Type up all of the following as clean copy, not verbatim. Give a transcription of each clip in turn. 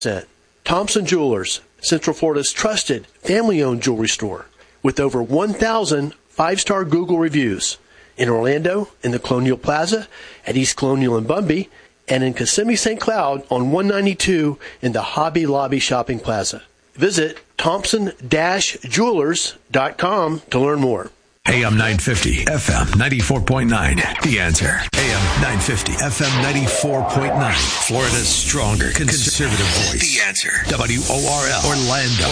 Thompson Jewelers, Central Florida's trusted family-owned jewelry store with over 1,000 five-star Google reviews in Orlando, in the Colonial Plaza, at East Colonial in Bumby, and in Kissimmee St. Cloud on 192 in the Hobby Lobby Shopping Plaza. Visit Thompson-Jewelers.com to learn more. AM 950, FM 94.9. The Answer. AM 950, FM 94.9. Florida's stronger conservative voice. The Answer. WORL. Orlando.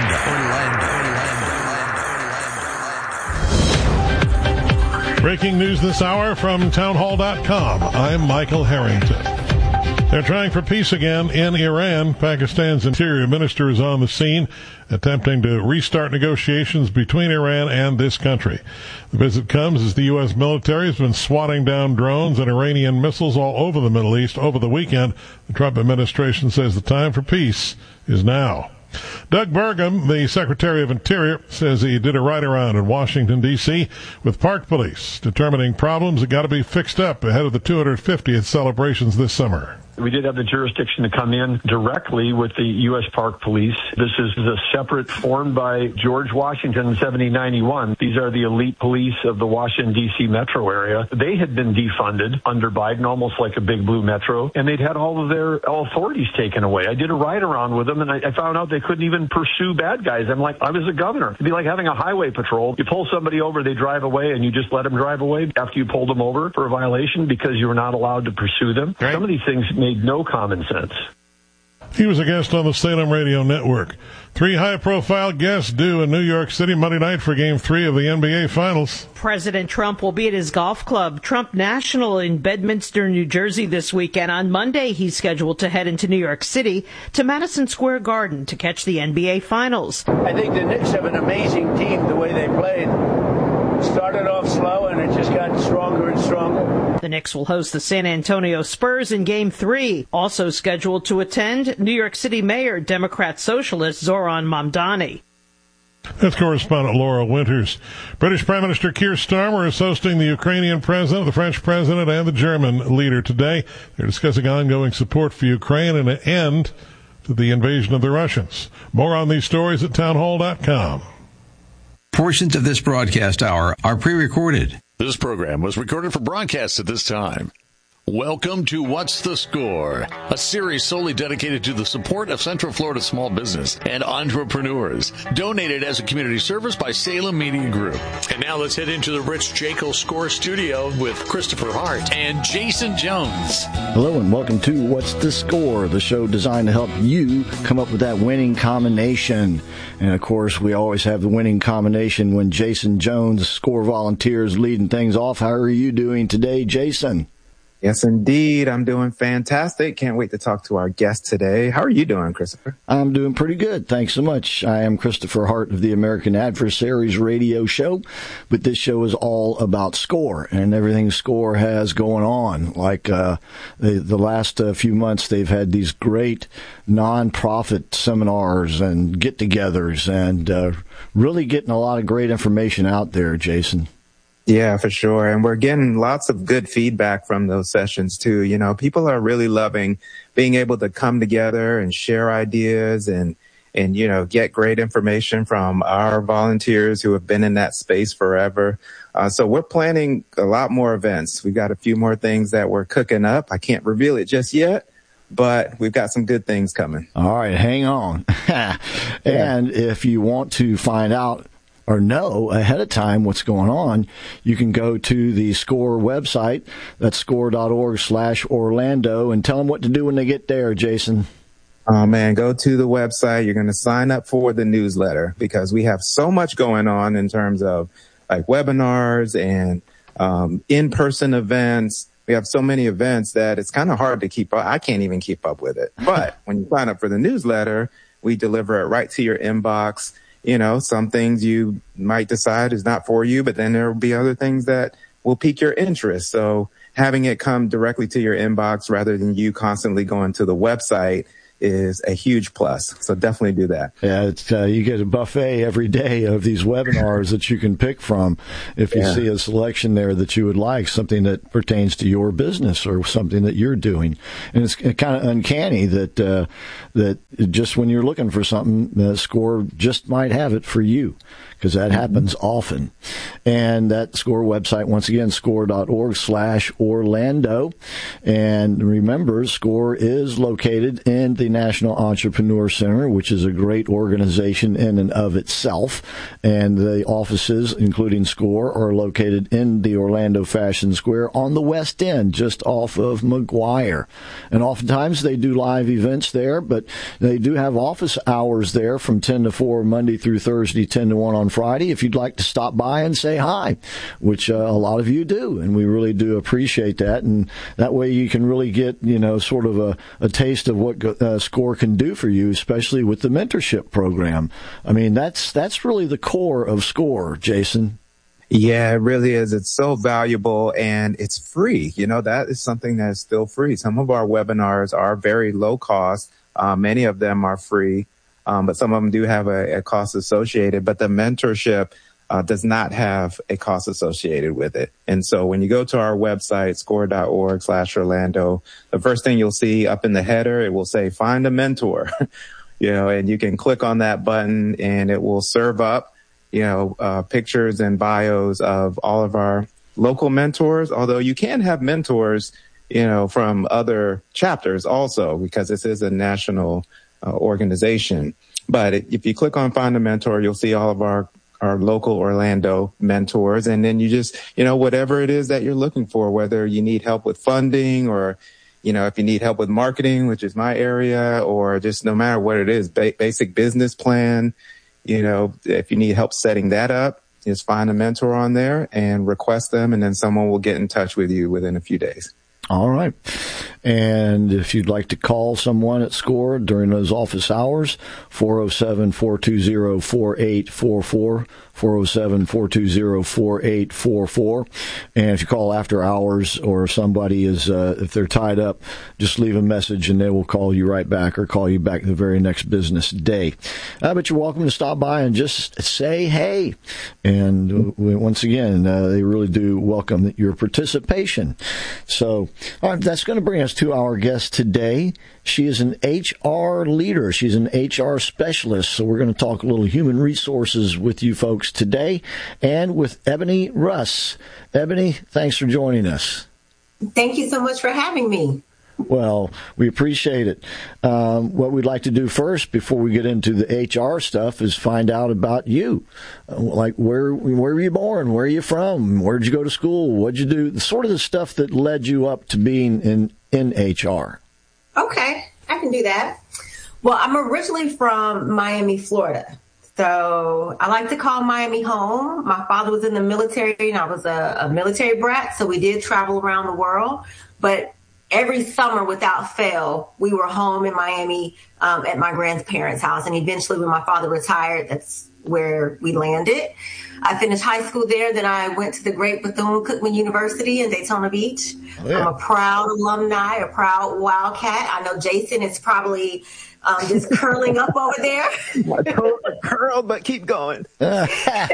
Breaking news this hour from townhall.com. I'm Michael Harrington. They're trying for peace again in Iran. Pakistan's interior minister is on the scene, attempting to restart negotiations between Iran and this country. The visit comes as the U.S. military has been swatting down drones and Iranian missiles all over the Middle East over the weekend. The Trump administration says the time for peace is now. Doug Burgum, the Secretary of Interior, says he did a ride-around in Washington, D.C. with Park Police, determining problems that got to be fixed up ahead of the 250th celebrations this summer. We did have the jurisdiction to come in directly with the U.S. Park Police. This is a separate formed by George Washington in 1791. These are the elite police of the Washington, D.C. metro area. They had been defunded under Biden, almost like a big blue metro, and they'd had all of their authorities taken away. I did a ride-around with them, and I found out they couldn't even pursue bad guys. I'm like, I was a governor. It'd be like having a highway patrol. You pull somebody over, they drive away, and you just let them drive away after you pulled them over for a violation because you were not allowed to pursue them. Right. Some of these things made no common sense. He was a guest on the Salem Radio Network. 3 high-profile guests due in New York City Monday night for Game 3 of the NBA Finals. President Trump will be at his golf club, Trump National, in Bedminster, New Jersey this weekend. On Monday, he's scheduled to head into New York City to Madison Square Garden to catch the NBA Finals. I think the Knicks have an amazing team, the way they played. Started off slow, and it just got stronger and stronger. The Knicks will host the San Antonio Spurs in Game 3. Also scheduled to attend, New York City Mayor, Democrat Socialist Zoran Mamdani. That's correspondent Laura Winters. British Prime Minister Keir Starmer is hosting the Ukrainian president, the French president, and the German leader today. They're discussing ongoing support for Ukraine and an end to the invasion of the Russians. More on these stories at townhall.com. Portions of this broadcast hour are pre-recorded. This program was recorded for broadcast at this time. Welcome to What's the Score, a series solely dedicated to the support of Central Florida small business and entrepreneurs. Donated as a community service by Salem Media Group. And now let's head into the Rich Jekyll Score Studio with Christopher Hart and Jason Jones. Hello and welcome to What's the Score, the show designed to help you come up with that winning combination. And of course, we always have the winning combination when Jason Jones, Score Volunteers, leading things off. How are you doing today, Jason? Yes, indeed. I'm doing fantastic. Can't wait to talk to our guest today. How are you doing, Christopher? I'm doing pretty good. Thanks so much. I am Christopher Hart of the American Adversaries radio show, but this show is all about Score and everything Score has going on. Like the last few months, they've had these great nonprofit seminars and get-togethers and really getting a lot of great information out there, Jason. Yeah, for sure. And we're getting lots of good feedback from those sessions, too. You know, people are really loving being able to come together and share ideas and you know, get great information from our volunteers who have been in that space forever. So we're planning a lot more events. We've got a few more things that we're cooking up. I can't reveal it just yet, but we've got some good things coming. All right, hang on. And if you want to find out or know ahead of time what's going on, you can go to the Score website. That's score.org/Orlando, and tell them what to do when they get there, Jason. Oh, man, go to the website. You're going to sign up for the newsletter because we have so much going on in terms of like webinars and in-person events. We have so many events that it's kind of hard to keep up. I can't even keep up with it. But when you sign up for the newsletter, we deliver it right to your inbox. You know, some things you might decide is not for you, but then there will be other things that will pique your interest. So having it come directly to your inbox rather than you constantly going to the website is a huge plus. So definitely do that. Yeah, it's, you get a buffet every day of these webinars that you can pick from. If you see a selection there that you would like, something that pertains to your business or something that you're doing. And it's kind of uncanny that just when you're looking for something, SCORE just might have it for you, because that happens often. And that SCORE website, once again, score.org/Orlando. And remember, SCORE is located in the National Entrepreneur Center, which is a great organization in and of itself. And the offices, including SCORE, are located in the Orlando Fashion Square on the West End, just off of McGuire. And oftentimes they do live events there, but they do have office hours there from 10 to 4 Monday through Thursday, 10 to 1 on Friday, if you'd like to stop by and say hi, which a lot of you do, and we really do appreciate that. And that way you can really get, sort of a taste of what SCORE can do for you, especially with the mentorship program. I mean, that's really the core of SCORE, Jason. Yeah, it really is. It's so valuable, and it's free. That is something that's still free. Some of our webinars are very low cost. Many of them are free, but some of them do have a cost associated. But the mentorship does not have a cost associated with it. And so when you go to our website, score.org/Orlando, the first thing you'll see up in the header, it will say, find a mentor, and you can click on that button and it will serve up, pictures and bios of all of our local mentors, although you can have mentors, from other chapters also, because this is a national organization. But if you click on Find a Mentor, you'll see all of our local Orlando mentors. And then you just, whatever it is that you're looking for, whether you need help with funding or, if you need help with marketing, which is my area, or just no matter what it is, basic business plan, if you need help setting that up, just find a mentor on there and request them. And then someone will get in touch with you within a few days. All right. And if you'd like to call someone at SCORE during those office hours, 407-420-4844, 407-420-4844. And if you call after hours, or if somebody is, if they're tied up, just leave a message and they will call you right back, or call you back the very next business day. But you're welcome to stop by and just say hey. And once again, they really do welcome your participation. So that's going to bring us to our guest today. She is an HR leader. She's an HR specialist. So we're going to talk a little human resources with you folks today, and with Ebony Russ. Ebony, thanks for joining us. Thank you so much for having me. Well, we appreciate it. What we'd like to do first, before we get into the HR stuff, is find out about you. Like, where were you born? Where are you from? Where'd you go to school? What'd you do? Sort of the stuff that led you up to being in HR. Okay, I can do that. Well, I'm originally from Miami, Florida. So I like to call Miami home. My father was in the military, and I was a military brat, so we did travel around the world. But every summer, without fail, we were home in Miami at my grandparents' house. And eventually, when my father retired, that's where we landed. I finished high school there. Then I went to the great Bethune-Cookman University in Daytona Beach. Oh, yeah. I'm a proud alumni, a proud Wildcat. I know Jason is probably just curling up over there. My toes are curled, but keep going. And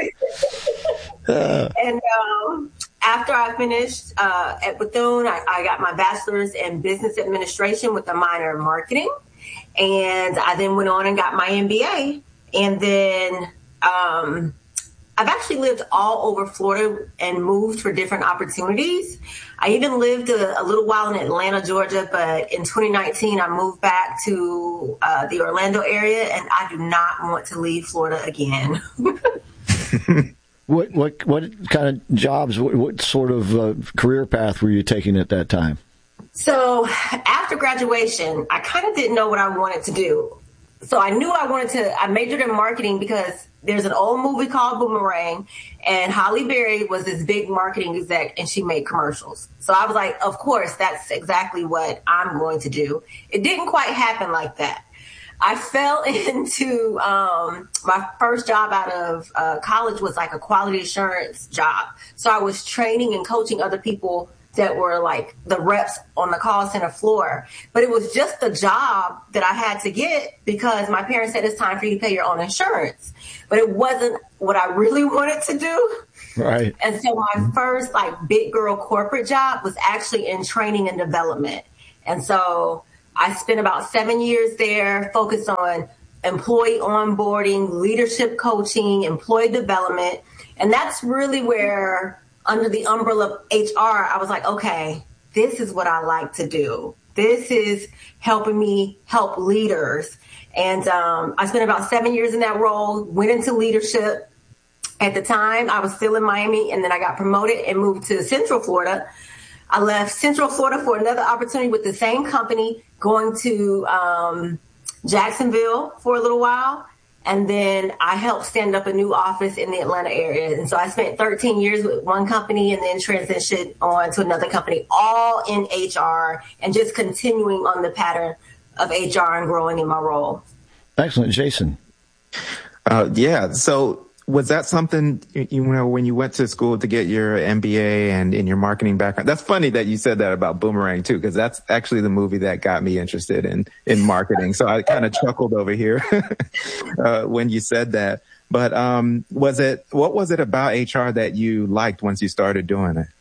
after I finished at Bethune, I got my bachelor's in business administration with a minor in marketing. And I then went on and got my MBA. And then I've actually lived all over Florida and moved for different opportunities. I even lived a little while in Atlanta, Georgia, but in 2019, I moved back to the Orlando area, and I do not want to leave Florida again. What kind of jobs, what sort of career path were you taking at that time? So after graduation, I kind of didn't know what I wanted to do. So I knew I majored in marketing because there's an old movie called Boomerang, and Holly Berry was this big marketing exec, and she made commercials. So I was like, of course, that's exactly what I'm going to do. It didn't quite happen like that. I fell into my first job out of college was like a quality assurance job. So I was training and coaching other people that were like the reps on the call center floor. But it was just the job that I had to get because my parents said it's time for you to pay your own insurance. But it wasn't what I really wanted to do. Right. And so my first like big girl corporate job was actually in training and development. And so I spent about 7 years there, focused on employee onboarding, leadership coaching, employee development. And that's really where, under the umbrella of HR, I was like, okay, this is what I like to do. This is helping me help leaders. And I spent about 7 years in that role, went into leadership. At the time, I was still in Miami, and then I got promoted and moved to Central Florida. I left Central Florida for another opportunity with the same company, going to Jacksonville for a little while. And then I helped stand up a new office in the Atlanta area. And so I spent 13 years with one company and then transitioned on to another company, all in HR, and just continuing on the pattern of HR and growing in my role. Excellent. Jason. Yeah. So was that something, you know, when you went to school to get your MBA and in your marketing background? That's funny that you said that about Boomerang too, because that's actually the movie that got me interested in marketing. So I kind of chuckled over here when you said that. But what was it about HR that you liked once you started doing it?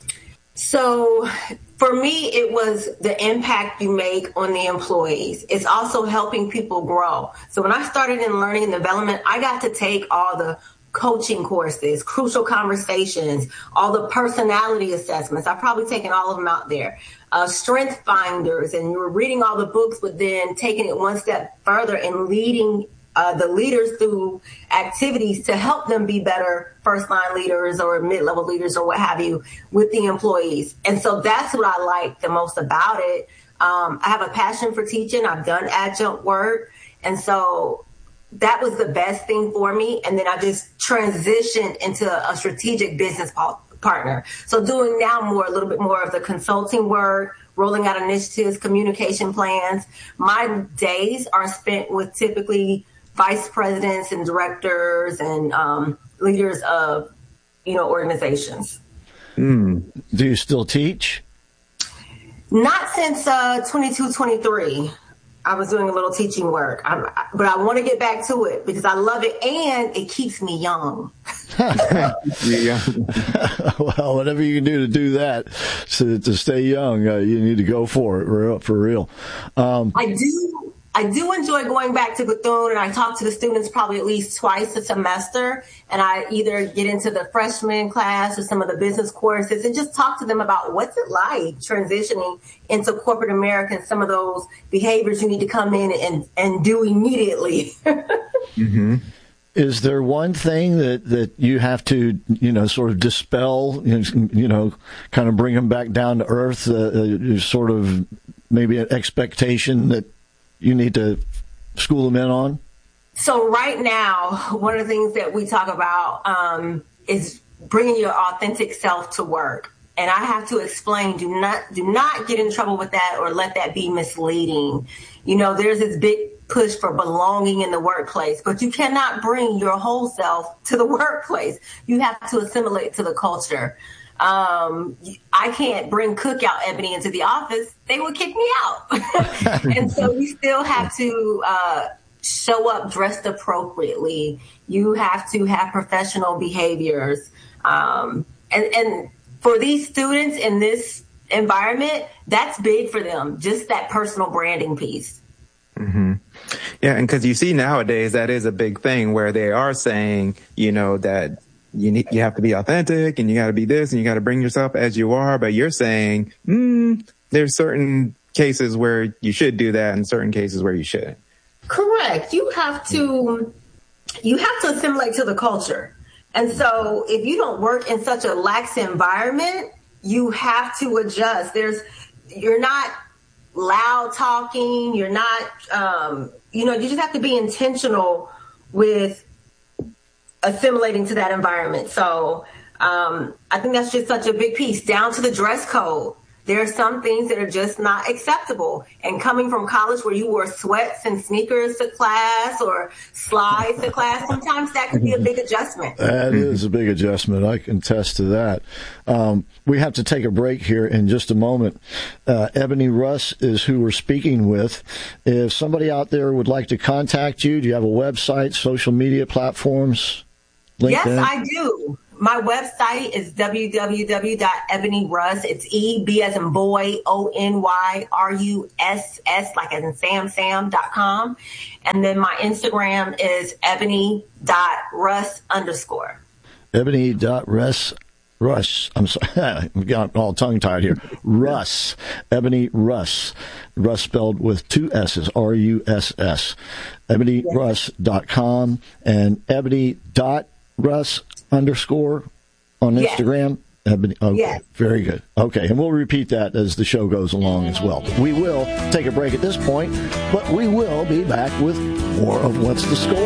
So for me, it was the impact you make on the employees. It's also helping people grow. So when I started in learning and development, I got to take all the coaching courses, crucial conversations, all the personality assessments. I've probably taken all of them out there. Strength finders, and you were reading all the books, but then taking it one step further and leading the leaders through activities to help them be better first-line leaders or mid-level leaders or what have you with the employees. And so that's what I like the most about it. I have a passion for teaching. I've done adjunct work. And so that was the best thing for me. And then I just transitioned into a strategic business partner. So doing now a little bit more of the consulting work, rolling out initiatives, communication plans. My days are spent with typically vice presidents and directors and leaders of, organizations. Do you still teach? Not since 22-23. I was doing a little teaching work, but I want to get back to it because I love it and it keeps me young. Well, whatever you can do to do that, to stay young, you need to go for it, for real. I do enjoy going back to Bethune, and I talk to the students probably at least twice a semester, and I either get into the freshman class or some of the business courses and just talk to them about what's it like transitioning into corporate America and some of those behaviors you need to come in and do immediately. Mm-hmm. Is there one thing that you have to, sort of dispel, kind of bring them back down to earth, sort of maybe an expectation that you need to school them in on? So right now, one of the things that we talk about is bringing your authentic self to work. And I have to explain, do not get in trouble with that or let that be misleading. There's this big push for belonging in the workplace, but you cannot bring your whole self to the workplace. You have to assimilate to the culture. I can't bring Cookout Ebony into the office. They would kick me out. And so you still have to show up dressed appropriately. You have to have professional behaviors. And for these students in this environment, that's big for them, just that personal branding piece. Mm-hmm. Yeah, and because you see nowadays that is a big thing where they are saying, that you have to be authentic and you got to be this and you got to bring yourself as you are. But you're saying there's certain cases where you should do that and certain cases where you shouldn't. Correct. You have to assimilate to the culture. And so if you don't work in such a lax environment, you have to adjust. You're not loud talking. You're not, you just have to be intentional with assimilating to that environment. So I think that's just such a big piece, down to the dress code. there are some things that are just not acceptable. And coming from college where you wore sweats and sneakers to class or slides to class, sometimes that could be a big adjustment. That is a big adjustment. I can attest to that. We have to take a break here in just a moment. Ebony Russ is who we're speaking with. If somebody out there would like to contact you, do you have a website, social media platforms? LinkedIn? Yes, I do. My website is www.ebonyruss. It's E-B as in boy, O-N-Y-R-U-S-S, like as in Sam.com. And then my Instagram is ebony.russ_. Ebony.russ. I'm sorry, I've got all tongue-tied here. Russ. Ebony Russ. Russ spelled with two S's, R-U-S-S. EbonyRuss.com and ebony.russ_ on Instagram. Ebony. Okay, yes. Very good. Okay, and we'll repeat that as the show goes along as well. We will take a break at this point, but we will be back with more of What's the Score?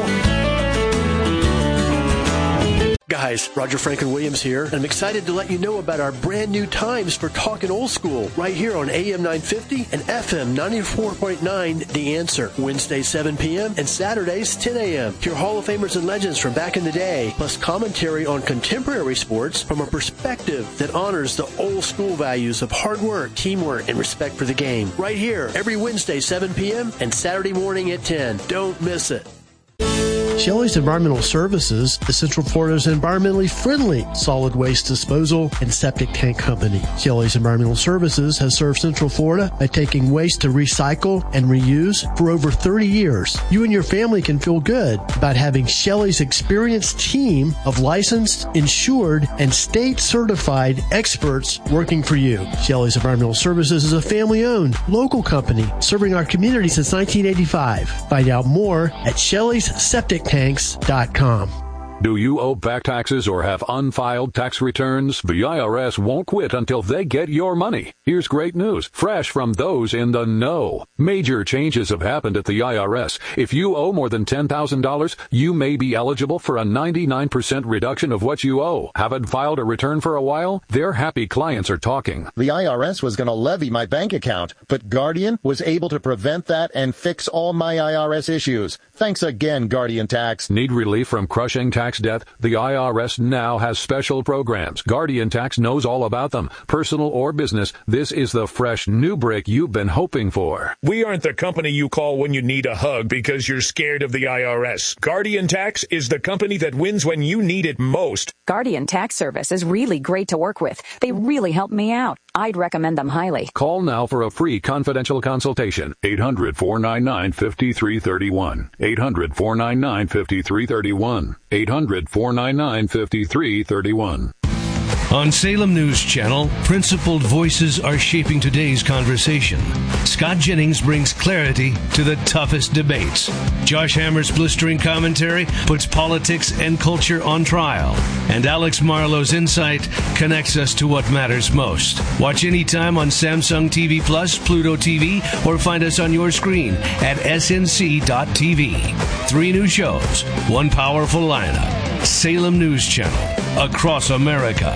Guys, Roger Franklin Williams here, and I'm excited to let you know about our brand new times for Talkin' Old School right here on AM 950 and FM 94.9 The Answer. Wednesdays 7 p.m. and Saturdays 10 a.m. Hear Hall of Famers and legends from back in the day, plus commentary on contemporary sports from a perspective that honors the old school values of hard work, teamwork, and respect for the game. Right here, every Wednesday 7 p.m. and Saturday morning at 10. Don't miss it. Shelley's Environmental Services is Central Florida's environmentally friendly solid waste disposal and septic tank company. Shelley's Environmental Services has served Central Florida by taking waste to recycle and reuse for over 30 years. You and your family can feel good about having Shelley's experienced team of licensed, insured, and state-certified experts working for you. Shelley's Environmental Services is a family-owned, local company serving our community since 1985. Find out more at Shelley'sSepticTanks.com. Do you owe back taxes or have unfiled tax returns? The IRS won't quit until they get your money. Here's great news, fresh from those in the know. Major changes have happened at the IRS. If you owe more than $10,000, you may be eligible for a 99% reduction of what you owe. Haven't filed a return for a while? Their happy clients are talking. The IRS was going to levy my bank account, but Guardian was able to prevent that and fix all my IRS issues. Thanks again, Guardian Tax. Need relief from crushing tax debt? The IRS now has special programs. Guardian Tax knows all about them. Personal or business, this is the fresh new break you've been hoping for. We aren't the company you call when you need a hug because you're scared of the IRS. Guardian Tax is the company that wins when you need it most. Guardian Tax Service is really great to work with. They really help me out. I'd recommend them highly. Call now for a free confidential consultation. 800-499-5331. 800-499-5331. 800-499-5331. On Salem News Channel, principled voices are shaping today's conversation. Scott Jennings brings clarity to the toughest debates. Josh Hammer's blistering commentary puts politics and culture on trial. And Alex Marlowe's insight connects us to what matters most. Watch anytime on Samsung TV Plus, Pluto TV, or find us on your screen at snc.tv. 3 new shows, 1 powerful lineup. Salem News Channel, across America.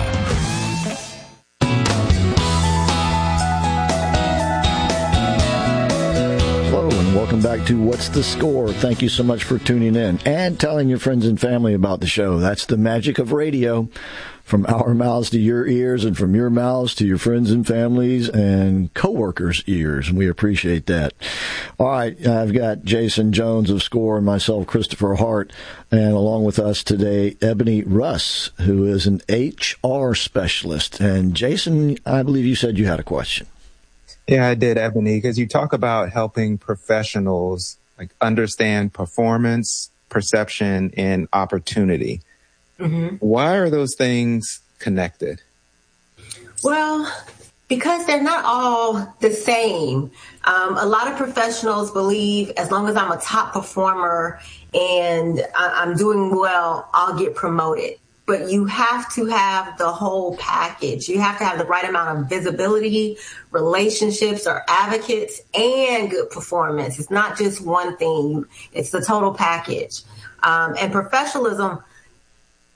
Hello and welcome back to What's the Score? Thank you so much for tuning in and telling your friends and family about the show. That's the magic of radio. From our mouths to your ears and from your mouths to your friends and families and coworkers' ears. And we appreciate that. All right. I've got Jason Jones of SCORE and myself, Christopher Hart, and along with us today, Ebony Russ, who is an HR specialist. And Jason, I believe you said you had a question. Yeah, I did, Ebony, because you talk about helping professionals like understand performance, perception, and opportunity. Mm-hmm. Why are those things connected? Well, because they're not all the same. A lot of professionals believe as long as I'm a top performer and I'm doing well, I'll get promoted. But you have to have the whole package. You have to have the right amount of visibility, relationships or advocates, and good performance. It's not just one thing. It's the total package. And professionalism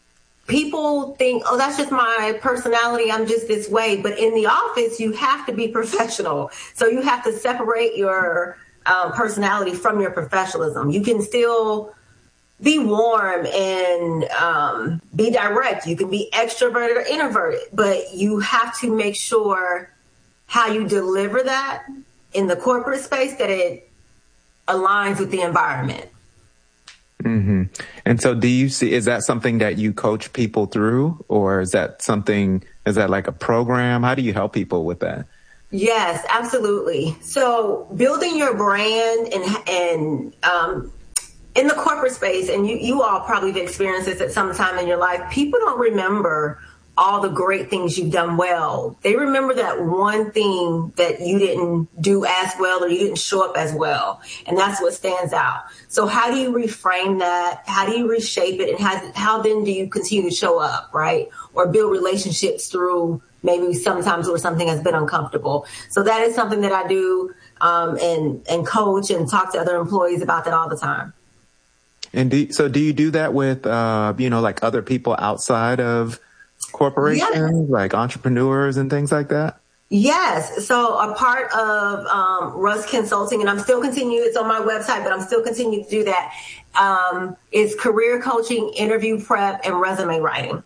people think, oh, that's just my personality, I'm just this way. But in the office, you have to be professional. So you have to separate your personality from your professionalism. You can still be warm and be direct. You can be extroverted or introverted, but you have to make sure how you deliver that in the corporate space, that it aligns with the environment. Mm-hmm. And so is that something that you coach people through, or is that like a program? How do you help people with that? Yes, absolutely. So building your brand and in the corporate space, and you all probably have experienced this at some time in your life, people don't remember all the great things you've done well. They remember that one thing that you didn't do as well, or you didn't show up as well. And that's what stands out. So how do you reframe that? How do you reshape it? And how then do you continue to show up, right? Or build relationships through maybe sometimes where something has been uncomfortable. So that is something that I do and coach and talk to other employees about that all the time. And do you do that with, like other people outside of corporations, like entrepreneurs and things like that? Yes. So a part of Russ Consulting, and I'm still continuing, it's on my website, but I'm still continuing to do that, is career coaching, interview prep, and resume writing.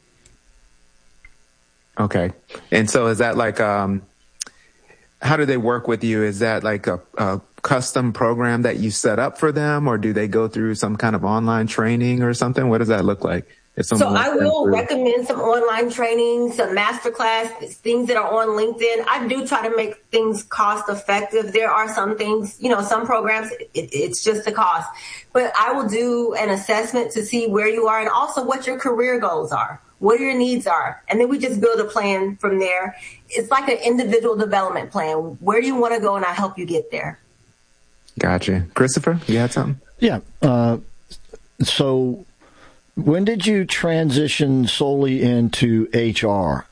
Okay. And so is that like, how do they work with you? Is that like a custom program that you set up for them, or do they go through some kind of online training or something? What does that look like? So I will recommend some online training, some masterclass, things that are on LinkedIn. I do try to make things cost effective. There are some things, some programs, it's just the cost. But I will do an assessment to see where you are and also what your career goals are, what your needs are. And then we just build a plan from there. It's like an individual development plan. Where do you want to go? And I help you get there. Gotcha. Christopher, you had something? Yeah. So when did you transition solely into HR?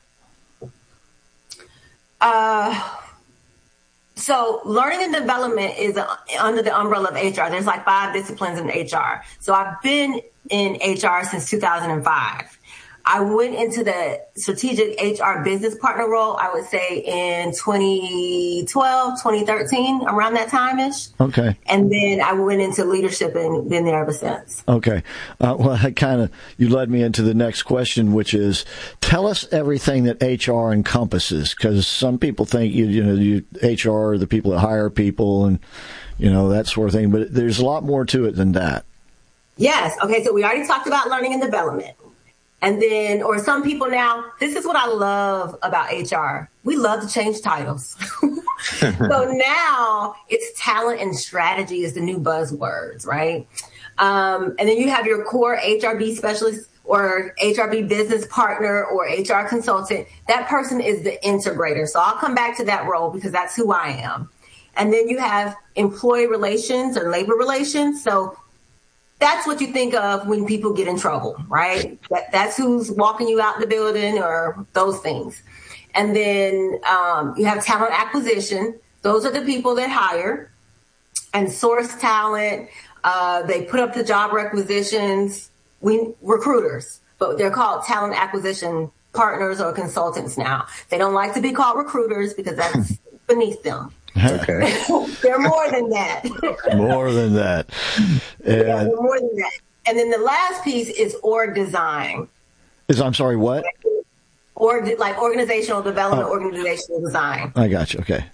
So learning and development is under the umbrella of HR. There's like 5 disciplines in HR. So I've been in HR since 2005. I went into the strategic HR business partner role, I would say in 2012, 2013, around that time-ish. Okay. And then I went into leadership and been there ever since. Okay. Well, you led me into the next question, which is, tell us everything that HR encompasses, because some people think, HR are the people that hire people and, that sort of thing. But there's a lot more to it than that. Yes. Okay. So we already talked about learning and development. And then, or some people now, this is what I love about HR. We love to change titles. So now it's talent and strategy is the new buzzwords, right? And then you have your core HRB specialist or HRB business partner or HR consultant. That person is the integrator. So I'll come back to that role because that's who I am. And then you have employee relations or labor relations. So that's what you think of when people get in trouble, right? That's who's walking you out the building or those things. And then you have talent acquisition. Those are the people that hire and source talent. They put up the job requisitions. Recruiters, but they're called talent acquisition partners or consultants now. They don't like to be called recruiters because that's beneath them. Okay. They're more than that. More than that. Yeah, more than that. And then the last piece is org design. I'm sorry, what? Like organizational development, organizational design. I got you. Okay.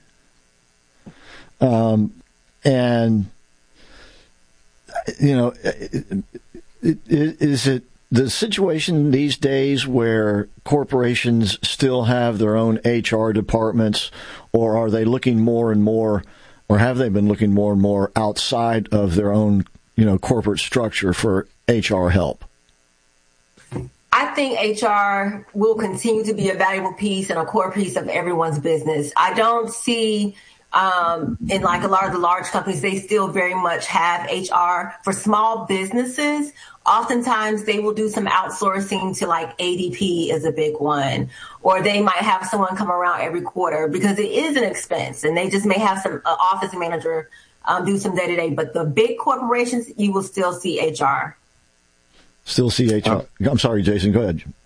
And, is it the situation these days where corporations still have their own HR departments, or are they looking more and more, or have they been looking more and more outside of their own, corporate structure for HR help? I think HR will continue to be a valuable piece and a core piece of everyone's business. I don't see in like a lot of the large companies, they still very much have HR. For small businesses, oftentimes they will do some outsourcing to like ADP is a big one, or they might have someone come around every quarter because it is an expense and they just may have some office manager do some day-to-day. But the big corporations, you will still see HR. Still see HR. I'm sorry, Jason, go ahead.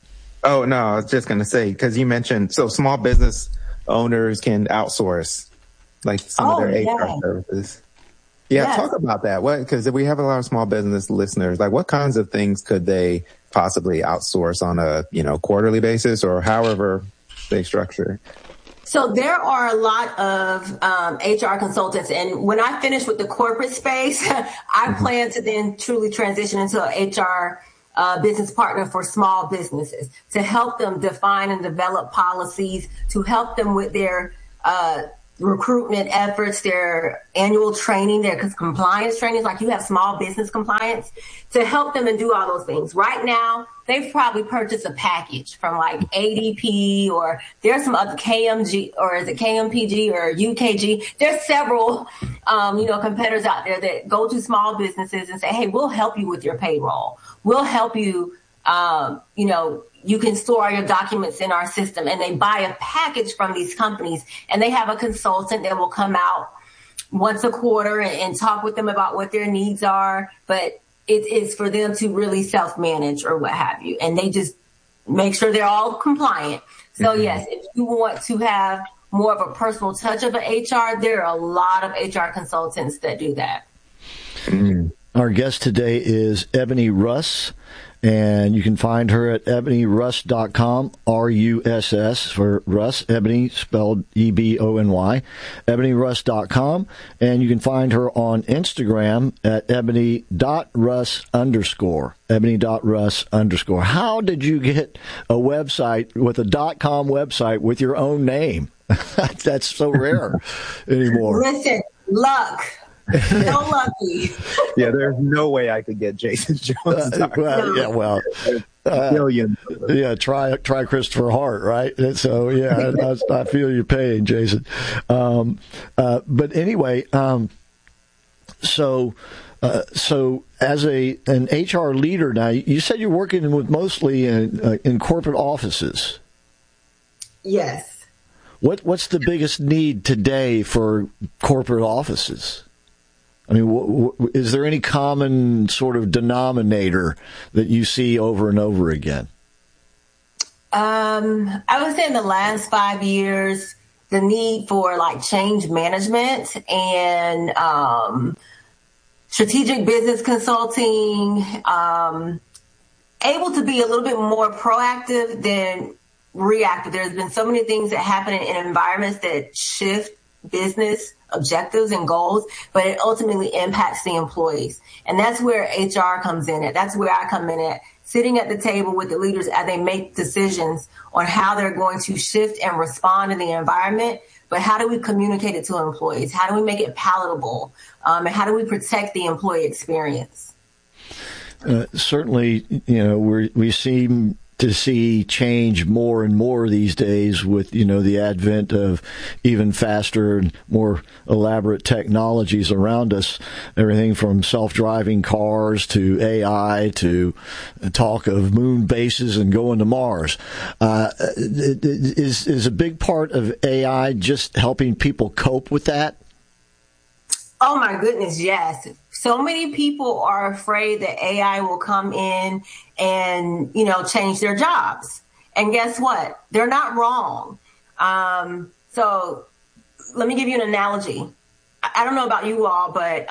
Oh, no, I was just going to say, because you mentioned, so small business owners can outsource like some of their HR services. Yeah, yes. Talk about that. Because we have a lot of small business listeners. Like, what kinds of things could they possibly outsource on a quarterly basis or however they structure? So there are a lot of HR consultants, and when I finish with the corporate space, I plan to then truly transition into an HR business partner for small businesses to help them define and develop policies, to help them with their recruitment efforts, their annual training, their compliance trainings, like you have small business compliance, to help them and do all those things. Right now, they've probably purchased a package from like ADP, or there's some other KMG, or is it KMPG or UKG? There's several, competitors out there that go to small businesses and say, hey, we'll help you with your payroll. We'll help you, you can store all your documents in our system. And they buy a package from these companies, and they have a consultant that will come out once a quarter and talk with them about what their needs are. But it is for them to really self-manage or what have you. And they just make sure they're all compliant. So yes, if you want to have more of a personal touch of an HR, there are a lot of HR consultants that do that. Our guest today is Ebony Russ, and you can find her at ebonyruss.com, R-U-S-S for Russ, Ebony spelled E-B-O-N-Y, ebonyruss.com, and you can find her on Instagram at ebony.russ_, ebony.russ_. How did you get a website with a .com website with your own name? That's so rare anymore. Listen, luck. So lucky. Yeah, there's no way I could get Jason Jones. Try Christopher Hart, right? And so, I feel your pain, Jason. But anyway, so as an HR leader now, you said you're working with mostly in corporate offices. Yes. What's the biggest need today for corporate offices? I mean, is there any common sort of denominator that you see over and over again? I would say in the last 5 years, the need for like change management and strategic business consulting, able to be a little bit more proactive than reactive. There's been so many things that happen in environments that shift business objectives and goals, but it ultimately impacts the employees. And that's where HR comes in at. That's where I come in at, sitting at the table with the leaders as they make decisions on how they're going to shift and respond in the environment. But how do we communicate it to employees? How do we make it palatable? And how do we protect the employee experience? Certainly, we seem to see change more and more these days with, the advent of even faster and more elaborate technologies around us, everything from self-driving cars to AI to talk of moon bases and going to Mars. Is a big part of AI just helping people cope with that? Oh my goodness, yes. So many people are afraid that AI will come in and, change their jobs. And guess what? They're not wrong. So let me give you an analogy. I don't know about you all, but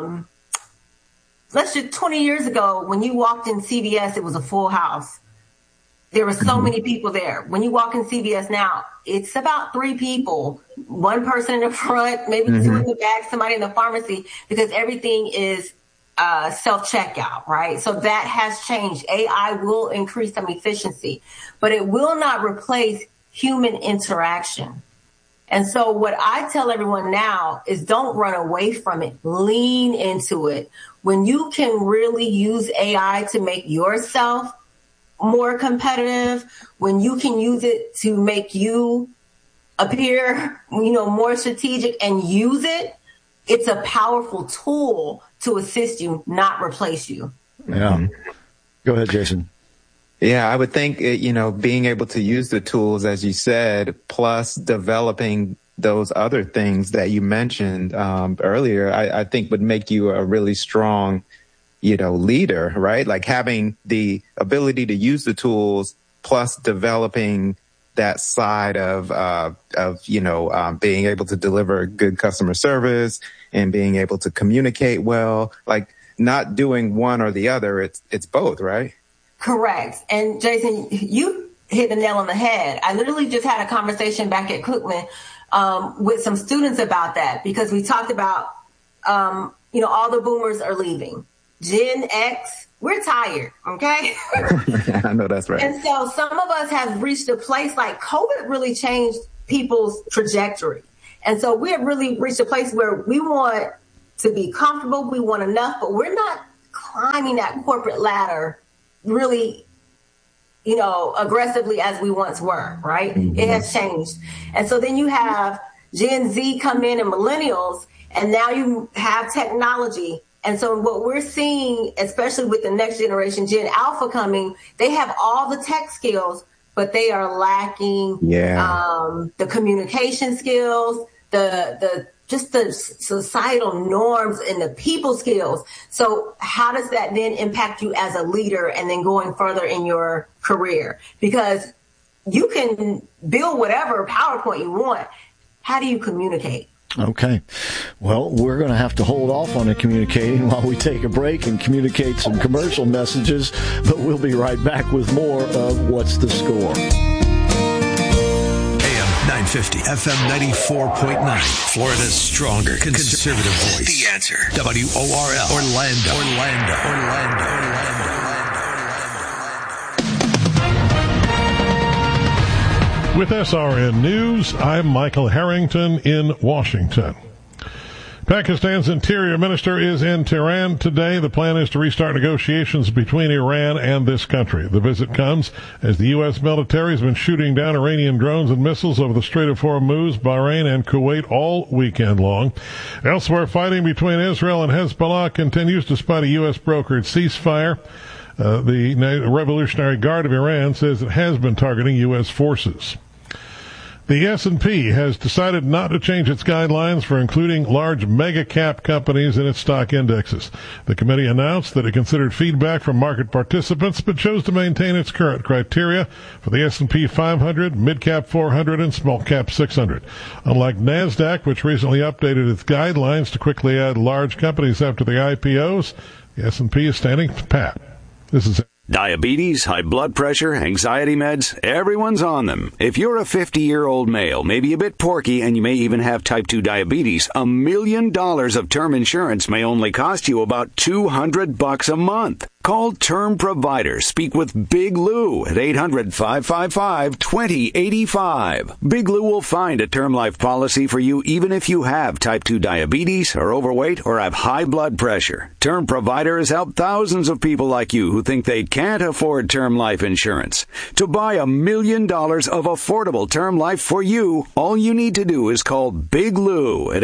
let's just 20 years ago, when you walked in CVS, it was a full house. There were so many people there. When you walk in CVS now, it's about 3 people, 1 person in the front, maybe 2 in the back, somebody in the pharmacy, because everything is self-checkout, right? So that has changed. AI will increase some efficiency, but it will not replace human interaction. And so what I tell everyone now is don't run away from it. Lean into it. When you can really use AI to make yourself more competitive, when you can use it to make you appear, more strategic and use it, it's a powerful tool to assist you, not replace you. Yeah. Go ahead, Jason. Yeah, I would think, being able to use the tools, as you said, plus developing those other things that you mentioned earlier, I think would make you a really strong, leader, right? Like having the ability to use the tools plus developing that side of being able to deliver good customer service and being able to communicate well, like not doing one or the other. It's both, right? Correct. And Jason, you hit the nail on the head. I literally just had a conversation back at Cookman with some students about that, because we talked about, all the boomers are leaving. Gen X, we're tired, okay? I know that's right. And so some of us have reached a place, like COVID really changed people's trajectory. And so we have really reached a place where we want to be comfortable, we want enough, but we're not climbing that corporate ladder really, aggressively as we once were, right? Mm-hmm. It has changed. And so then you have Gen Z come in and millennials, and now you have technology. And so what we're seeing, especially with the next generation, Gen Alpha coming, they have all the tech skills, but they are lacking the communication skills, the societal norms and the people skills. So how does that then impact you as a leader and then going further in your career? Because you can build whatever PowerPoint you want. How do you communicate? Okay. Well, we're going to have to hold off on the communicating while we take a break and communicate some commercial messages, but we'll be right back with more of What's the Score? AM 950, FM 94.9, Florida's stronger conservative voice. The Answer. WORL, Orlando. With SRN News, I'm Michael Harrington in Washington. Pakistan's interior minister is in Tehran today. The plan is to restart negotiations between Iran and this country. The visit comes as the U.S. military has been shooting down Iranian drones and missiles over the Strait of Hormuz, Bahrain, and Kuwait all weekend long. Elsewhere, fighting between Israel and Hezbollah continues despite a U.S. brokered ceasefire. The Revolutionary Guard of Iran says it has been targeting U.S. forces. The S&P has decided not to change its guidelines for including large mega-cap companies in its stock indexes. The committee announced that it considered feedback from market participants, but chose to maintain its current criteria for the S&P 500, mid-cap 400, and small-cap 600. Unlike NASDAQ, which recently updated its guidelines to quickly add large companies after the IPOs, the S&P is standing pat. This is Diabetes, high blood pressure, anxiety meds, everyone's on them. If you're a 50-year-old male, maybe a bit porky, and you may even have type 2 diabetes, $1 million of term insurance may only cost you about $200 a month. Call Term Provider. Speak with Big Lou at 800-555-2085. Big Lou will find a term life policy for you even if you have type 2 diabetes, are overweight, or have high blood pressure. Term Provider has helped thousands of people like you who think they can't afford term life insurance. To buy $1 million of affordable term life for you, all you need to do is call Big Lou at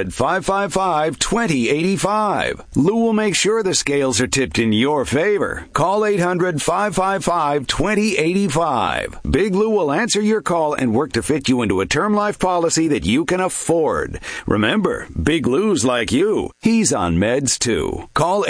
800-555-2085. Lou will make sure the scales are tipped in your favor. Call 800-555-2085. Big Lou will answer your call and work to fit you into a term life policy that you can afford. Remember, Big Lou's like you. He's on meds too. Call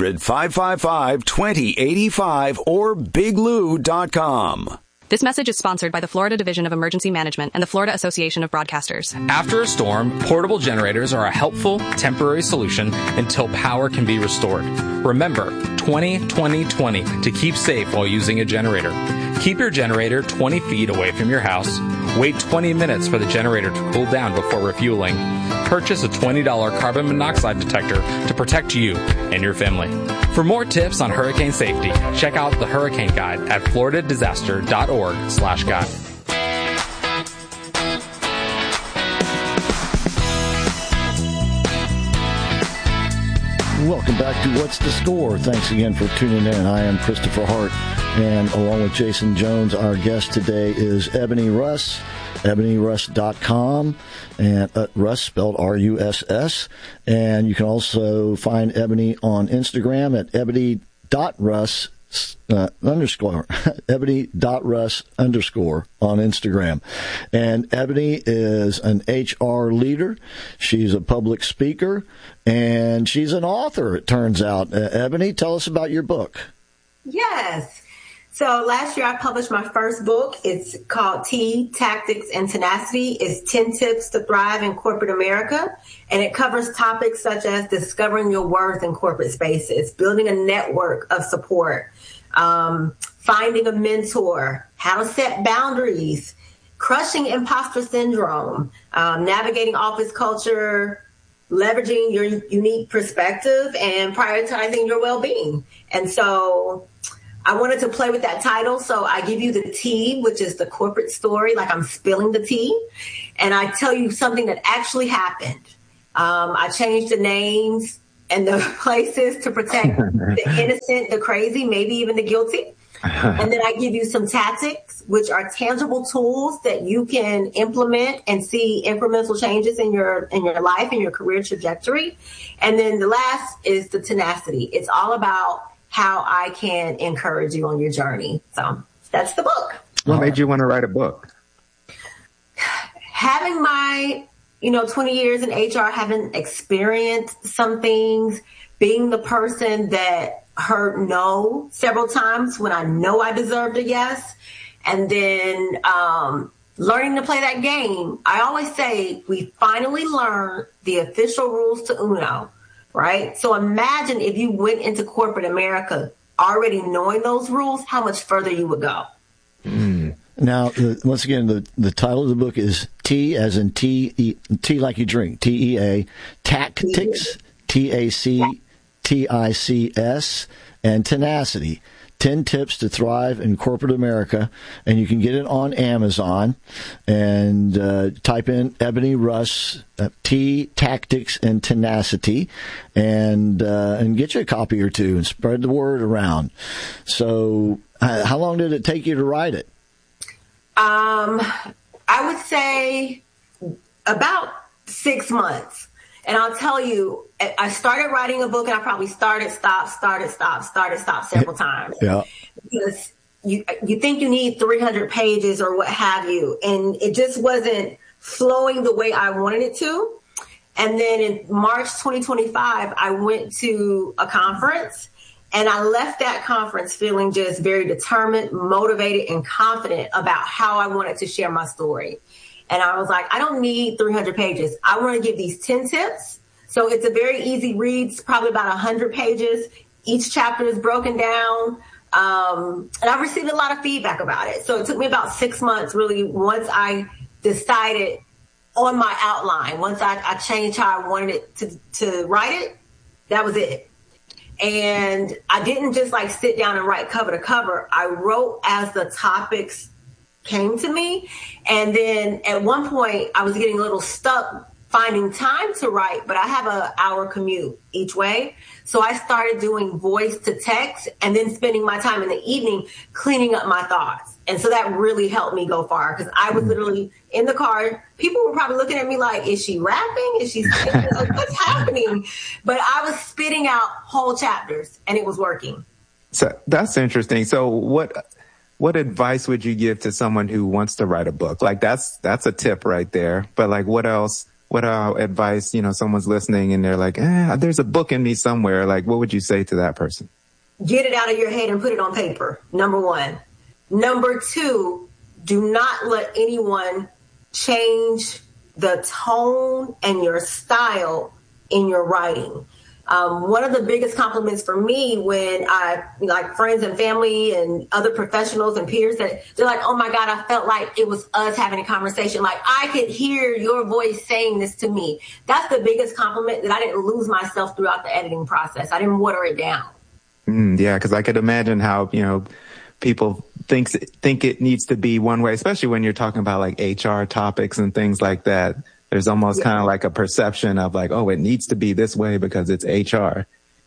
800-555-2085 or biglou.com. This message is sponsored by the Florida Division of Emergency Management and the Florida Association of Broadcasters. After a storm, portable generators are a helpful, temporary solution until power can be restored. Remember, 20-20-20 to keep safe while using a generator. Keep your generator 20 feet away from your house. Wait 20 minutes for the generator to cool down before refueling. Purchase a $20 carbon monoxide detector to protect you and your family. For more tips on hurricane safety, check out the Hurricane Guide at floridadisaster.org/guide. Welcome back to What's the Score? Thanks again for tuning in. I am Christopher Hart, and along with Jason Jones, our guest today is Ebony Russ, ebonyruss.com, and Russ spelled R-U-S-S. And you can also find Ebony on Instagram at ebony.russ _ ebony.russ _ on Instagram. And Ebony is an HR leader. She's a public speaker, and she's an author, it turns out. Ebony, tell us about your book. Yes. So last year I published my first book. It's called T, Tactics, and Tenacity. It's 10 Tips to Thrive in Corporate America. And it covers topics such as discovering your worth in corporate spaces, building a network of support, finding a mentor, how to set boundaries, crushing imposter syndrome, navigating office culture, leveraging your unique perspective, and prioritizing your well-being. And so I wanted to play with that title, so I give you the T, which is the corporate story, like I'm spilling the tea, and I tell you something that actually happened. I changed the names and the places to protect the innocent, the crazy, maybe even the guilty. And then I give you some tactics, which are tangible tools that you can implement and see incremental changes in your life and your career trajectory. And then the last is the tenacity. It's all about how I can encourage you on your journey. So that's the book. What made you want to write a book? Having my, 20 years in HR, having experienced some things, being the person that heard no several times when I know I deserved a yes, and then learning to play that game. I always say we finally learned the official rules to Uno. Right? So imagine if you went into corporate America already knowing those rules, how much further you would go. Now, once again, the title of the book is T as in T like you drink, TEA, Tactics, TACTICS, and Tenacity. 10 Tips to Thrive in Corporate America, and you can get it on Amazon, and type in Ebony Russ, T, Tactics, and Tenacity, and get you a copy or two and spread the word around. So how long did it take you to write it? I would say about 6 months. And I'll tell you, I started writing a book, and I probably started, stop several times. Yeah. Because you think you need 300 pages or what have you, and it just wasn't flowing the way I wanted it to. And then in March 2025, I went to a conference, and I left that conference feeling just very determined, motivated, and confident about how I wanted to share my story. And I was like, I don't need 300 pages. I want to give these 10 tips. So it's a very easy read. It's probably about 100 pages. Each chapter is broken down. And I've received a lot of feedback about it. So it took me about 6 months, really, once I decided on my outline. Once I changed how I wanted it to write it, that was it. And I didn't just like sit down and write cover to cover. I wrote as the topics came to me. And then at one point I was getting a little stuck finding time to write, but I have an hour commute each way. So I started doing voice to text and then spending my time in the evening cleaning up my thoughts. And so that really helped me go far, because I was literally in the car. People were probably looking at me like, is she rapping? Is she singing? What's happening? But I was spitting out whole chapters, and it was working. So that's interesting. So what advice would you give to someone who wants to write a book? Like that's a tip right there. But like what else? What advice, someone's listening and they're like, there's a book in me somewhere. Like, what would you say to that person? Get it out of your head and put it on paper. Number one. Number two, do not let anyone change the tone and your style in your writing. One of the biggest compliments for me when I, like friends and family and other professionals and peers, that they're like, oh my God, I felt like it was us having a conversation. Like I could hear your voice saying this to me. That's the biggest compliment, that I didn't lose myself throughout the editing process. I didn't water it down. Yeah, because I could imagine how, people think it needs to be one way, especially when you're talking about like HR topics and things like that. There's almost kind of like a perception of like, oh, it needs to be this way because it's HR.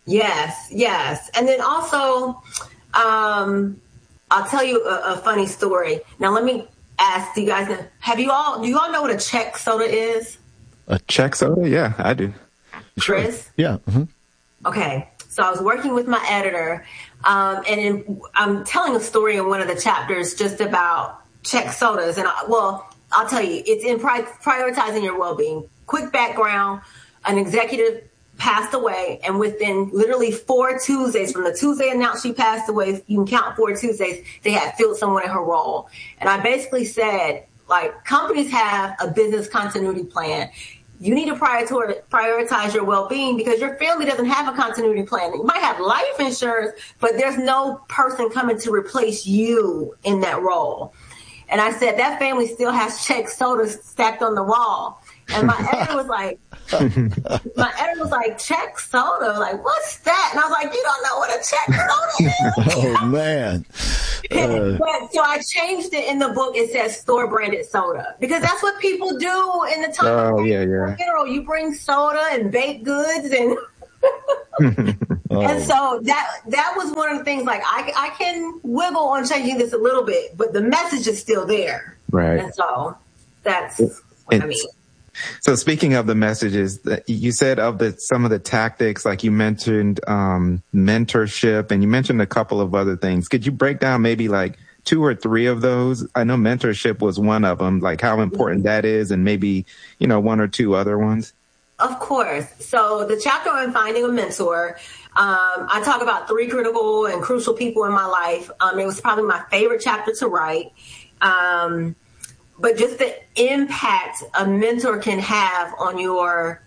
Yes. And then also, I'll tell you a funny story. Now, let me ask, do you all know what a Czech soda is? A Czech soda? Yeah, I do. Chris? Yeah. Mm-hmm. Okay. So I was working with my editor, and I'm telling a story in one of the chapters just about Czech sodas. And I'll tell you, it's in prioritizing your well-being. Quick background, an executive passed away, and within literally 4 Tuesdays, from the Tuesday announced she passed away, you can count 4 Tuesdays, they had filled someone in her role. And I basically said, like, companies have a business continuity plan. You need to prioritize your well-being because your family doesn't have a continuity plan. You might have life insurance, but there's no person coming to replace you in that role. And I said, that family still has Czech soda stacked on the wall. And my editor was like, Czech soda? Like, what's that? And I was like, you don't know what a Czech soda is? Oh, man. So I changed it in the book. It says store-branded soda because that's what people do in the time. Oh, yeah. In general, you bring soda and baked goods and... And so that was one of the things, like, I can wiggle on changing this a little bit, but the message is still there. Right. And so that's what I mean. So speaking of the messages, you said some of the tactics, like you mentioned mentorship, and you mentioned a couple of other things. Could you break down maybe like 2 or 3 of those? I know mentorship was one of them, like how important that is, and maybe, 1 or 2 other ones. Of course. So the chapter on finding a mentor, I talk about 3 critical and crucial people in my life. It was probably my favorite chapter to write. But just the impact a mentor can have on your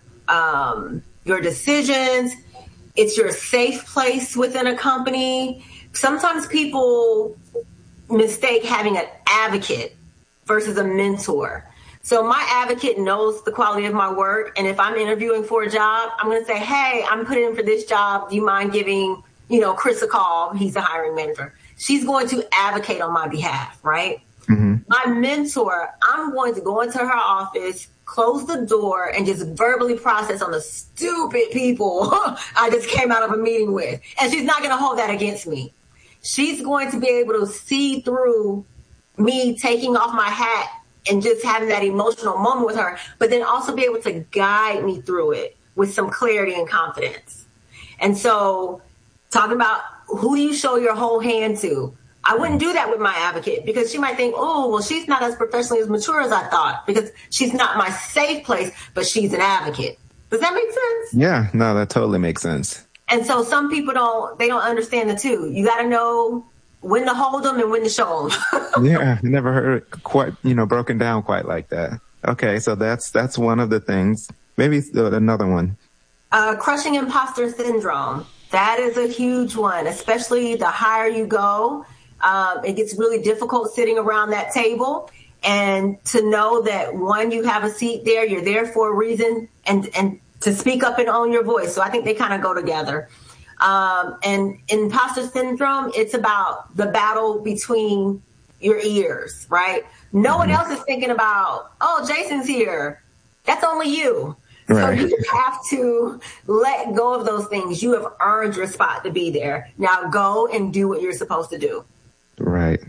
decisions. It's your safe place within a company. Sometimes people mistake having an advocate versus a mentor. So my advocate knows the quality of my work. And if I'm interviewing for a job, I'm going to say, hey, I'm putting in for this job. Do you mind giving, Chris a call? He's the hiring manager. She's going to advocate on my behalf, right? Mm-hmm. My mentor, I'm going to go into her office, close the door, and just verbally process on the stupid people I just came out of a meeting with. And she's not going to hold that against me. She's going to be able to see through me taking off my hat and just having that emotional moment with her, but then also be able to guide me through it with some clarity and confidence. And so talking about who do you show your whole hand to? I wouldn't do that with my advocate because she might think, oh, well, she's not as professionally as mature as I thought because she's not my safe place, but she's an advocate. Does that make sense? Yeah, no, that totally makes sense. And so some people don't understand the two. You got to know when to hold them and when to show them. Yeah, I never heard it quite, broken down quite like that. Okay, so that's one of the things. Maybe another one. Crushing imposter syndrome. That is a huge one, especially the higher you go. It gets really difficult sitting around that table. And to know that, one, you have a seat there, you're there for a reason, and to speak up and own your voice. So I think they kind of go together. And imposter syndrome, it's about the battle between your ears, right? No one else is thinking about, oh, Jason's here. That's only you. Right. So you have to let go of those things. You have earned your spot to be there. Now go and do what you're supposed to do. Right.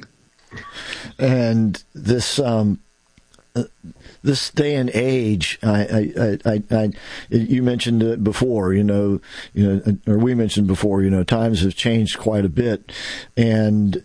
And this day and age, you mentioned it before, or we mentioned before, times have changed quite a bit, and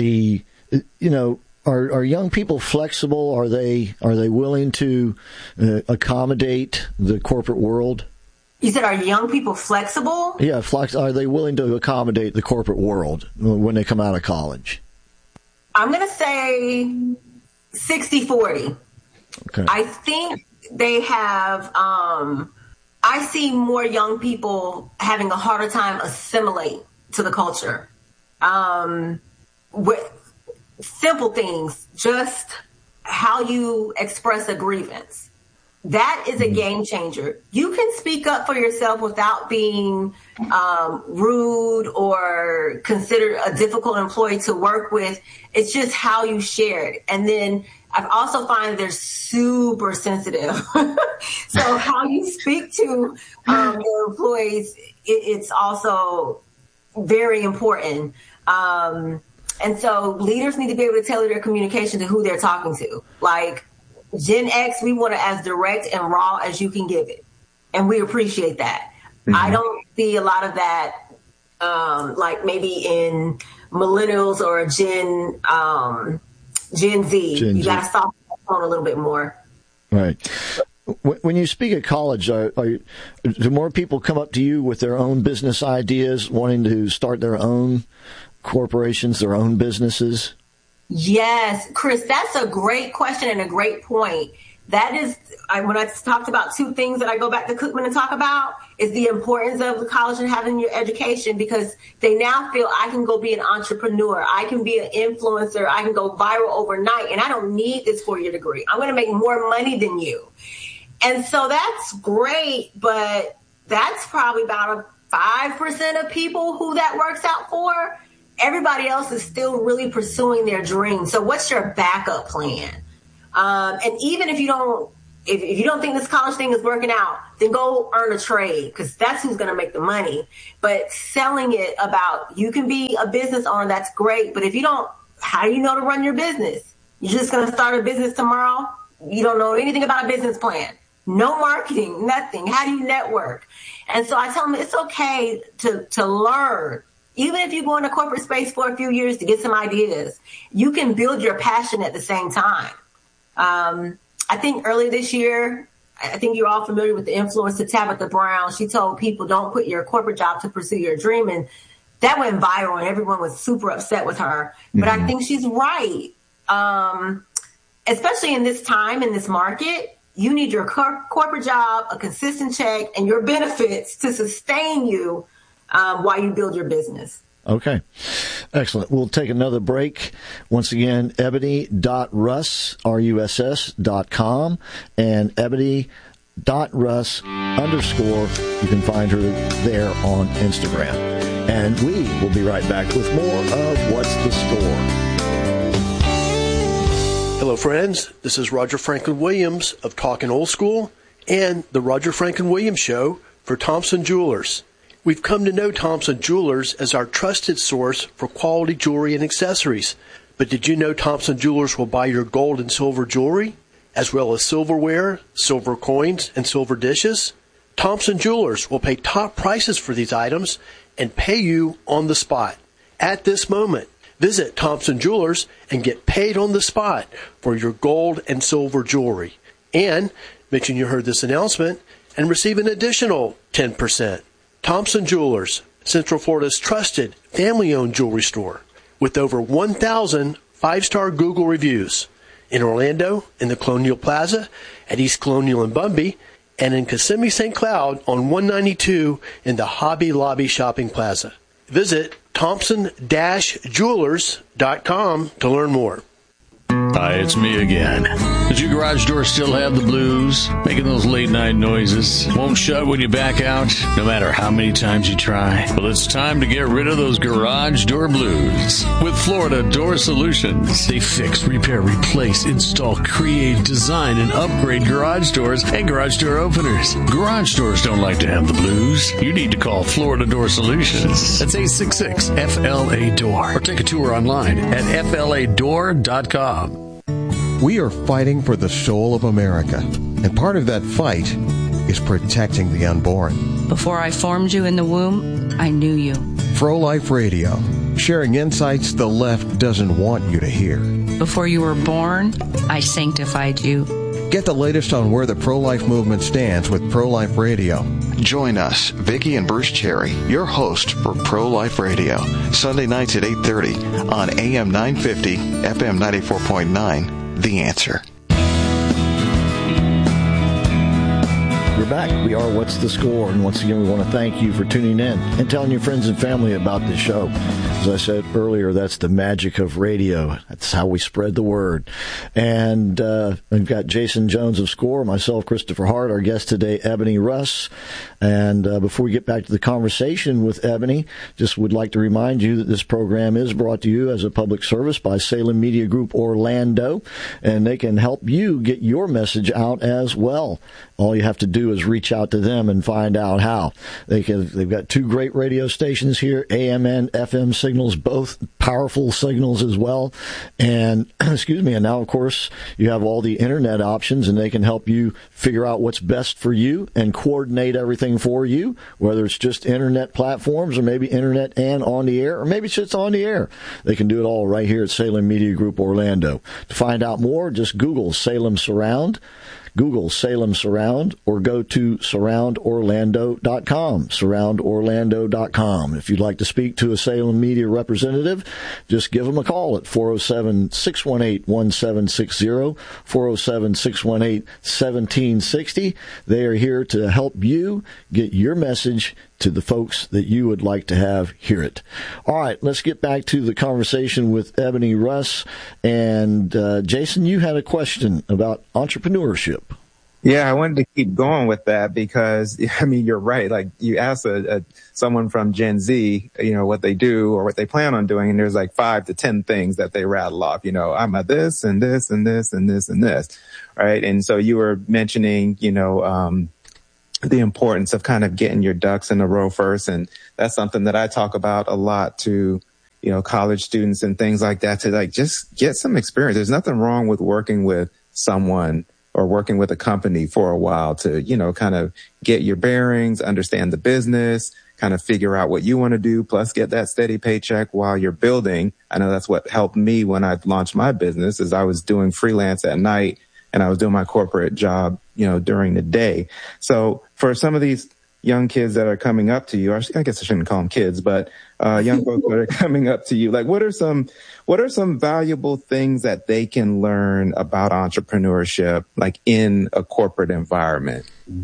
are young people flexible? Are they willing to accommodate the corporate world? You said, are young people flexible? Yeah, are they willing to accommodate the corporate world when they come out of college? I'm going to say 60-40. Okay. I think they have, I see more young people having a harder time assimilate to the culture. With simple things, just how you express a grievance. That is a game changer. You can speak up for yourself without being rude or considered a difficult employee to work with. It's just how you share it. And then I've also find they're super sensitive. So how you speak to your employees, it's also very important. And so leaders need to be able to tailor their communication to who they're talking to. Like Gen X, we want it as direct and raw as you can give it. And we appreciate that. Mm-hmm. I don't see a lot of that, like maybe in millennials or Gen Z. You got to soften the tone a little bit more. Right. When you speak at college, do more people come up to you with their own business ideas, wanting to start their own corporations, their own businesses? Yes, Chris, that's a great question and a great point. That is, when I talked about two things that I go back to Cookman and talk about, is the importance of the college and having your education, because they now feel I can go be an entrepreneur. I can be an influencer. I can go viral overnight, and I don't need this 4-year degree. I'm going to make more money than you. And so that's great, but that's probably about 5% of people who that works out for. Everybody else is still really pursuing their dreams. So what's your backup plan? And even if you don't think this college thing is working out, then go earn a trade, because that's who's going to make the money. But selling it about you can be a business owner, that's great. But if you don't, how do you know to run your business? You're just going to start a business tomorrow? You don't know anything about a business plan. No marketing, nothing. How do you network? And so I tell them it's okay to learn. Even if you go into corporate space for a few years to get some ideas, you can build your passion at the same time. I think earlier this year, I think you're all familiar with the influencer Tabitha Brown. She told people, don't quit your corporate job to pursue your dream. And that went viral and everyone was super upset with her. But I think she's right. Especially in this time, in this market, you need your corporate job, a consistent check, and your benefits to sustain you while you build your business. Okay. Excellent. We'll take another break. Once again, ebony.russ, RUSS.com, and ebony.russ_. You can find her there on Instagram. And we will be right back with more of What's the Score. Hello, friends. This is Roger Franklin Williams of Talkin' Old School and the Roger Franklin Williams Show for Thompson Jewelers. We've come to know Thompson Jewelers as our trusted source for quality jewelry and accessories. But did you know Thompson Jewelers will buy your gold and silver jewelry, as well as silverware, silver coins, and silver dishes? Thompson Jewelers will pay top prices for these items and pay you on the spot. At this moment, visit Thompson Jewelers and get paid on the spot for your gold and silver jewelry. And mention you heard this announcement and receive an additional 10%. Thompson Jewelers, Central Florida's trusted family-owned jewelry store with over 1,000 5-star Google reviews in Orlando, in the Colonial Plaza, at East Colonial and Bumby, and in Kissimmee St. Cloud on 192 in the Hobby Lobby Shopping Plaza. Visit Thompson-Jewelers.com to learn more. Hi, it's me again. Does your garage door still have the blues? Making those late night noises? Won't shut when you back out, no matter how many times you try? Well, it's time to get rid of those garage door blues with Florida Door Solutions. They fix, repair, replace, install, create, design, and upgrade garage doors and garage door openers. Garage doors don't like to have the blues. You need to call Florida Door Solutions. That's 866-FLA-DOOR. Or take a tour online at FLADoor.com. We are fighting for the soul of America, and part of that fight is protecting the unborn. Before I formed you in the womb, I knew you. Pro-Life Radio, sharing insights the left doesn't want you to hear. Before you were born, I sanctified you. Get the latest on where the pro-life movement stands with Pro-Life Radio. Join us, Vicki and Bruce Cherry, your host for Pro-Life Radio, Sunday nights at 8:30 on AM 950, FM 94.9, The Answer. We're back. We are What's the Score? And once again, we want to thank you for tuning in and telling your friends and family about this show. As I said earlier, that's the magic of radio. That's how we spread the word. And we've got Jason Jones of SCORE, myself, Christopher Hart, our guest today, Ebony Russ. And before we get back to the conversation with Ebony, just would like to remind you that this program is brought to you as a public service by Salem Media Group Orlando, and they can help you get your message out as well. All you have to do is reach out to them and find out how. They've got two great radio stations here, AM and FM signals, both powerful signals as well. And, excuse me, and now, of course, you have all the internet options, and they can help you figure out what's best for you and coordinate everything for you, whether it's just internet platforms or maybe internet and on the air, or maybe it's just on the air. They can do it all right here at Salem Media Group Orlando. To find out more, just Google Salem Surround. Google Salem Surround or go to surroundorlando.com, surroundorlando.com. If you'd like to speak to a Salem media representative, just give them a call at 407-618-1760, 407-618-1760. They are here to help you get your message to the folks that you would like to have hear it. All right, let's get back to the conversation with Ebony Russ. And Jason, you had a question about entrepreneurship. Yeah, I wanted to keep going with that because, I mean, you're right. Like, you ask someone from Gen Z, what they do or what they plan on doing, and there's like 5 to 10 things that they rattle off. I'm a this and this and this and this and this, right? And so you were mentioning, the importance of kind of getting your ducks in a row first. And that's something that I talk about a lot to, college students and things like that, to like just get some experience. There's nothing wrong with working with someone or working with a company for a while to, kind of get your bearings, understand the business, kind of figure out what you want to do, plus get that steady paycheck while you're building. I know that's what helped me when I launched my business, is I was doing freelance at night and I was doing my corporate job, during the day. So for some of these young kids that are coming up to you, I guess I shouldn't call them kids, but young folks that are coming up to you, like what are some valuable things that they can learn about entrepreneurship, like in a corporate environment?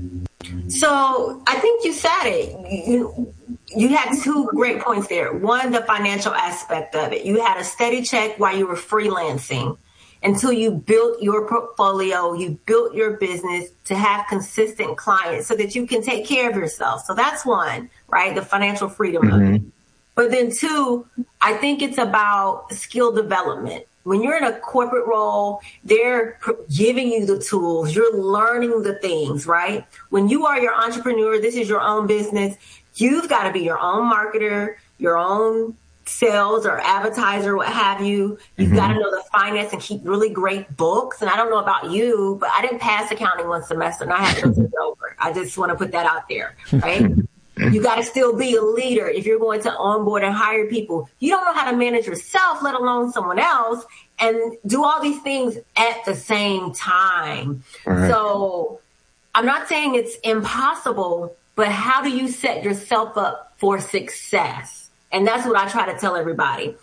So I think you said it. You had 2 great points there. One, the financial aspect of it. You had a steady check while you were freelancing until you built your portfolio, you built your business to have consistent clients so that you can take care of yourself. So that's one, right? The financial freedom of it. But then 2, I think it's about skill development. When you're in a corporate role, they're giving you the tools. You're learning the things, right? When you are your entrepreneur, this is your own business. You've got to be your own marketer, your own sales or advertiser, what have you. You've got to know the finance and keep really great books. And I don't know about you, but I didn't pass accounting one semester and I had to look it over. I just want to put that out there, right? You got to still be a leader if you're going to onboard and hire people. You don't know how to manage yourself, let alone someone else, and do all these things at the same time. Right. So I'm not saying it's impossible, but how do you set yourself up for success? And that's what I try to tell everybody.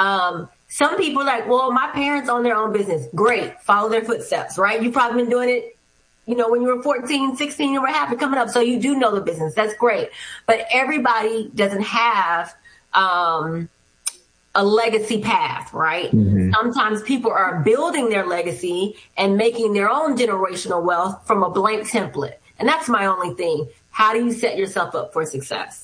Some people are like, well, my parents own their own business. Great. Follow their footsteps, right? You've probably been doing it, when you were 14, 16, you were happy coming up. So you do know the business. That's great. But everybody doesn't have a legacy path, right? Sometimes people are building their legacy and making their own generational wealth from a blank template. And that's my only thing. How do you set yourself up for success?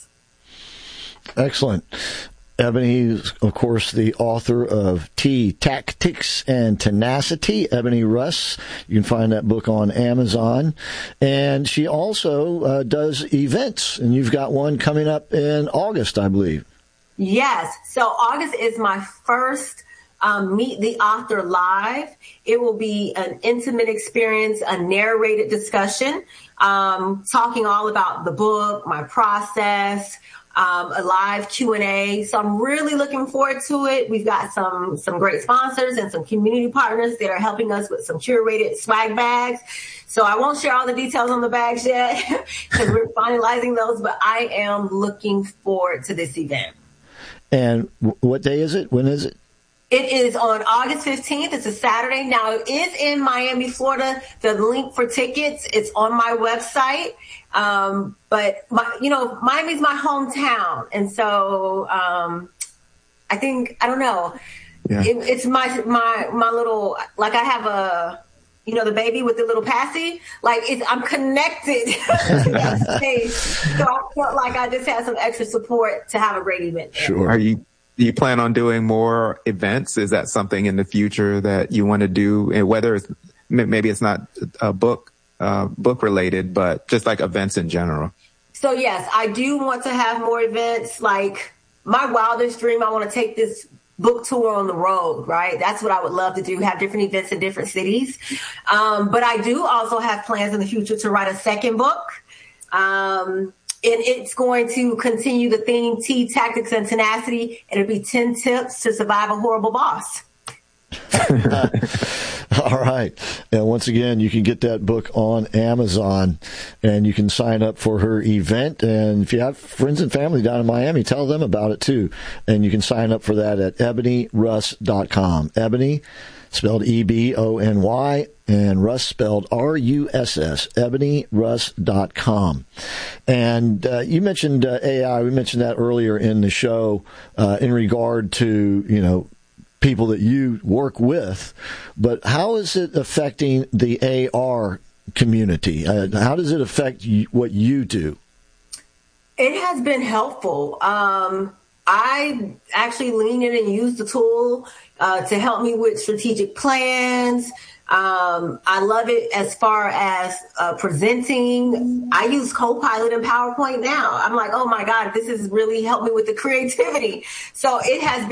Excellent. Ebony is, of course, the author of T, Tactics and Tenacity, Ebony Russ. You can find that book on Amazon. And she also does events, and you've got one coming up in August, I believe. Yes. So August is my first Meet the Author Live. It will be an intimate experience, a narrated discussion, talking all about the book, my process, a live Q&A. So I'm really looking forward to it. We've got some great sponsors and some community partners that are helping us with some curated swag bags. So I won't share all the details on the bags yet because we're finalizing those, but I am looking forward to this event. And what day is it? When is it? It is on August 15th. It's a Saturday. Now, it is in Miami, Florida. The link for tickets, it's on my website. But Miami's my hometown. And so, I don't know. Yeah. It's my little, like I have the baby with the little passy, like I'm connected to that space. So I felt like I just had some extra support to have a great event there. Sure. Do you plan on doing more events? Is that something in the future that you want to do? And whether it's, maybe it's not a book related, but just like events in general. So yes, I do want to have more events. Like my wildest dream, I want to take this book tour on the road, right? That's what I would love to do, have different events in different cities. But I do also have plans in the future to write a second book. And it's going to continue the theme, T, Tactics and Tenacity. It'll be 10 tips to survive a horrible boss. All right. And once again, you can get that book on Amazon, and you can sign up for her event. And if you have friends and family down in Miami, tell them about it too. And you can sign up for that at ebonyruss.com. Ebony, spelled EBONY, and Russ spelled RUSS, ebonyruss.com. And you mentioned AI. We mentioned that earlier in the show in regard to, people that you work with, but how is it affecting the AR community? How does it affect what you do? It has been helpful. I actually lean in and use the tool to help me with strategic plans. I love it as far as presenting. I use Copilot and PowerPoint now. I'm like, oh my God, this has really helped me with the creativity. So it has been